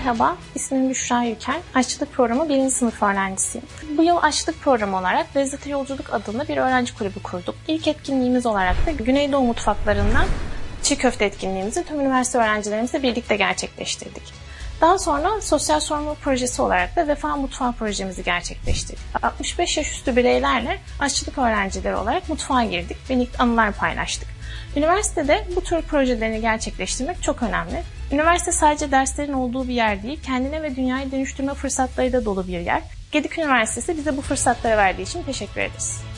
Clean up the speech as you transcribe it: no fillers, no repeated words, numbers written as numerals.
Merhaba, ismim Büşra Yükel. Aşçılık Programı 1. sınıf öğrencisiyim. Bu yıl aşçılık programı olarak Lezzete Yolculuk adında bir öğrenci kulübü kurduk. İlk etkinliğimiz olarak da Güneydoğu mutfaklarından çiğ köfte etkinliğimizi tüm üniversite öğrencilerimizle birlikte gerçekleştirdik. Daha sonra sosyal sorumluluk projesi olarak da Vefa Mutfağı projemizi gerçekleştirdik. 65 yaş üstü bireylerle aşçılık öğrencileri olarak mutfağa girdik ve anılar paylaştık. Üniversitede bu tür projelerini gerçekleştirmek çok önemli. Üniversite sadece derslerin olduğu bir yer değil, kendine ve dünyayı dönüştürme fırsatları da dolu bir yer. Gedik Üniversitesi bize bu fırsatları verdiği için teşekkür ederiz.